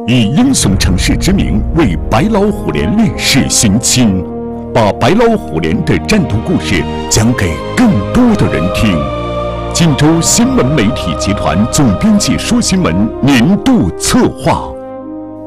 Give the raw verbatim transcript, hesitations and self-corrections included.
以英雄城市之名为白老虎连烈士寻亲，把白老虎连的战斗故事讲给更多的人听。荆州新闻媒体集团总编辑舒新闻年度策划。